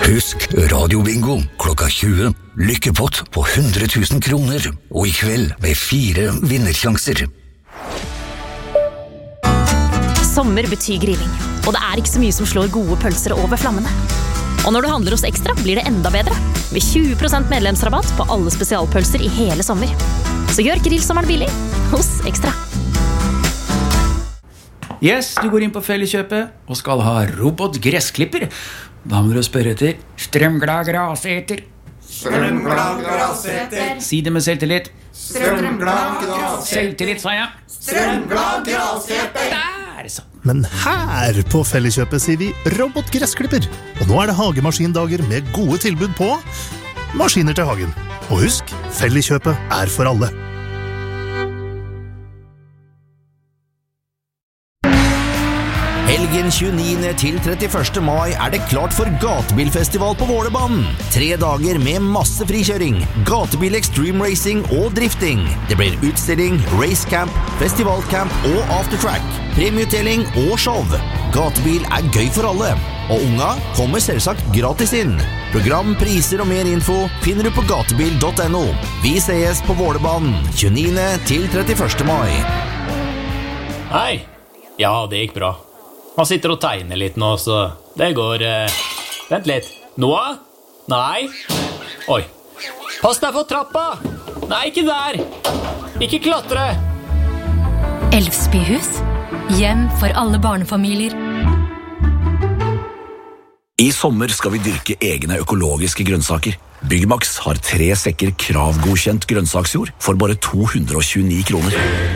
Husk radiobingo klokka 20. Lykkepott på 100 000 kroner. Og I kveld med 4 vinnersjanser. Sommer betyr grilling, og det ikke så mye som slår gode pølser over flammene. Og når du handler hos Ekstra, blir det enda bedre. Med 20% medlemsrabatt på alle spesialpølser I hele sommer. Så gjør grillsommeren billig hos Ekstra. Yes, du går inn på Felleskjøpet og skal ha robotgressklipper. Da må du spørre etter strømglad graseter. Strømglad graseter. Si det med selvtillit. Strømglad graseter. Selvtillit, sa jeg. Strømglad graseter. Der, så. Men her på Felleskjøpet sier vi robotgressklipper. Og nå det hagemaskindager med gode tilbud på maskiner til hagen. Og husk, Felleskjøpet for alle. Helgen 29. til 31. mai det klart for gatebilfestival på Vålerbanen. 3 dager med masse frikjøring, gatebil extreme racing og drifting. Det blir utstilling, racecamp, festivalcamp og aftertrack, premieutdeling og show. Gatebil gøy for alle, og unga kommer selvsagt gratis inn. Program, priser og mer info finner du på gatebil.no. Vi ses på Vålerbanen 29. til 31. mai. Hei. Ja, det gikk bra. Han sitter og tegner litt nå, så det går... Vent litt. Noah? Nei. Oi. Pass deg for trappa! Nei, ikke der! Ikke klatre! Elvsbyhus. Hjem for alle barnefamilier. I sommer skal vi dyrke egne økologiske grønnsaker. Byggmax har 3 sekker kravgodkjent grønnsaksjord for bare 229 kroner.